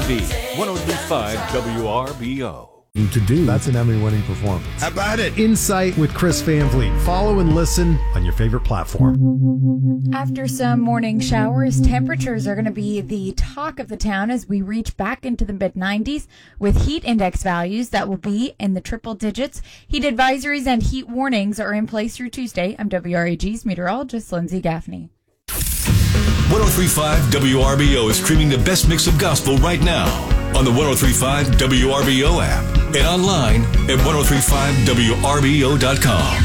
KFTV 103.5 WRBO. To do. That's an Emmy-winning performance. How about it? Insight with Chris Van Vliet. Follow and listen on your favorite platform. After some morning showers, temperatures are going to be the talk of the town as we reach back into the mid-90s with heat index values that will be in the triple digits. Heat advisories and heat warnings are in place through Tuesday. I'm WRAG's meteorologist Lindsay Gaffney. 103.5 WRBO is streaming the best mix of gospel right now on the 103.5 WRBO app and online at 103.5WRBO.com.